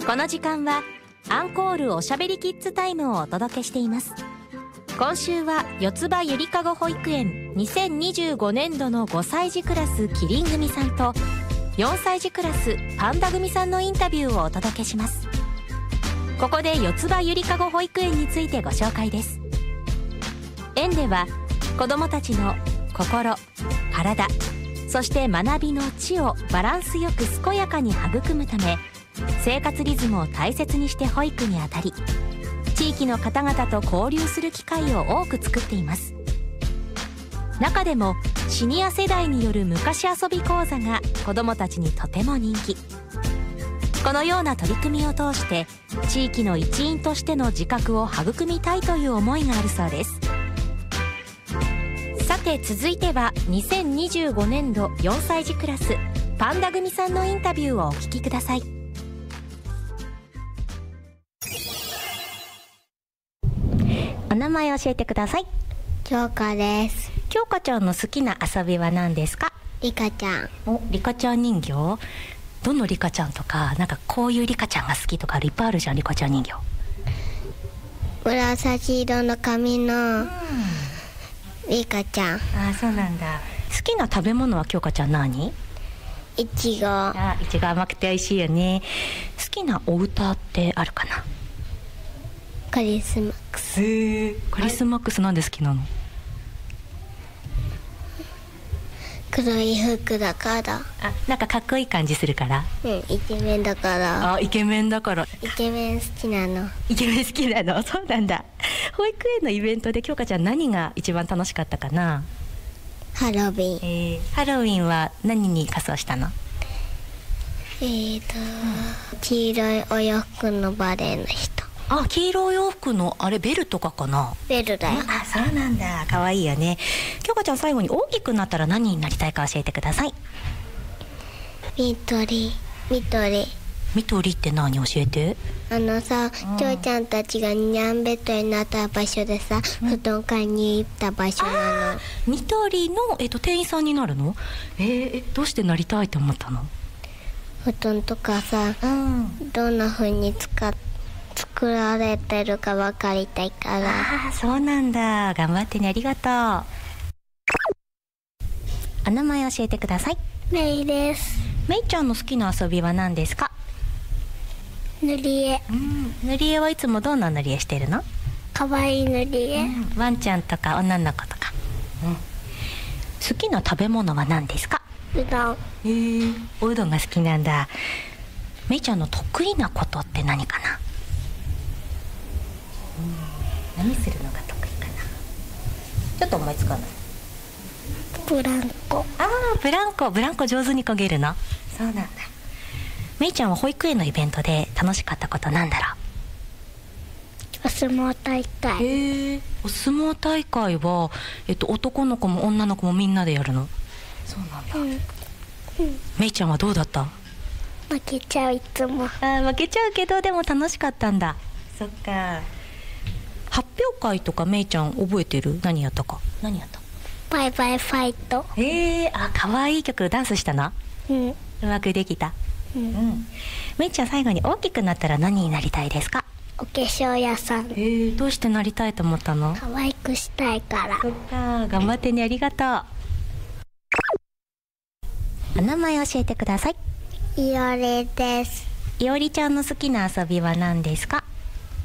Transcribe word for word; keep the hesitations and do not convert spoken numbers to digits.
この時間はアンコールおしゃべりキッズタイムをお届けしています。今週は四つ葉ゆりかご保育園にせんにじゅうごねんどのごさい児クラスキリン組さんとよんさい児クラスパンダ組さんのインタビューをお届けします。ここで四つ葉ゆりかご保育園についてご紹介です。園では子どもたちの心、体、そして学びの知をバランスよく健やかに育むため、生活リズムを大切にして保育にあたり、地域の方々と交流する機会を多く作っています。中でもシニア世代による昔遊び講座が子どもたちにとても人気。このような取り組みを通して地域の一員としての自覚を育みたいという思いがあるそうです。さて続いてはにせんにじゅうごねんどよんさい児クラスパンダ組さんのインタビューをお聞きください。お名前教えてください。 京香です。 京香ちゃんの好きな遊びは何ですか？ リカちゃん。 お、リカちゃん人形？どのリカちゃんとか、なんかこういうリカちゃんが好きとかいっぱいあるじゃん、リカちゃん人形。 紫色の髪のリカちゃん。 ああ、そうなんだ。好きな食べ物は京香ちゃん何？ いちご。 あ、いちご甘くて美味しいよね。好きなお歌ってあるかな？ クリスマス。 クリスマスなんで好きなの？ 黒い服だから。 あ、なんかかっこいい感じするから。 うん、イケメンだから。 あ、イケメンだから。 イケメン好きなの。 イケメン好きなの？そうなんだ。保育園のイベントで京香ちゃん何が一番楽しかったかな？ ハロウィン。 えー、ハロウィンは何に仮装したの？ えーと、うん、黄色いお洋服のバレエの人。 あ、黄色い洋服のあれベルとかかな？ ベルだよ。 あ、そうなんだ。可愛いよね。京香ちゃん最後に大きくなったら何になりたいか教えてください。 みとり。みとり。 みとりって何？教えて。 あのさ、ちょうちゃんたちがニャンベッドになった場所でさ、うん、布団買いに行った場所なの。 みとりの、えっと、店員さんになるの？えー、どうしてなりたいと思ったの？ 布団とかさ、うん、どんな風に使って作られてるか分かりたいから。 ああ、そうなんだ。頑張ってね。ありがとう。お名前教えてください。 メイです。 メイちゃんの好きな遊びは何ですか？ 塗り絵。 うん、塗り絵はいつもどんな塗り絵してるの？ かわいい塗り絵、 うん、ワンちゃんとか女の子とか、うん、好きな食べ物は何ですか？ うどん。 えー、おうどんが好きなんだ。メイちゃんの得意なことって何かな？うん、何するのが得意かな？ちょっと思いつかない。 ブランコ。 ああ、ブランコ。ブランコ上手に漕げるの？そうなんだ。めいちゃんは保育園のイベントで楽しかったことなんだろう？お相撲大会。 へえ、お相撲大会は、えっと、男の子も女の子もみんなでやるの？そうなんだ。うんうん、めいちゃんはどうだった？ 負けちゃう、いつも。 あ、負けちゃうけどでも楽しかったんだ。そっか。発表会とかめいちゃん覚えてる？何やったか？何やった？ バイバイファイト。 えー、あ、かわいい曲。ダンスしたの？うん。うまくできた。うん、うん。めいちゃん最後に大きくなったら何になりたいですか？ お化粧屋さん。 えー、どうしてなりたいと思ったの？ 可愛くしたいから。 そっか、頑張ってね。ありがとう。お名前教えてください。 いおりです。 いおりちゃんの好きな遊びは何ですか？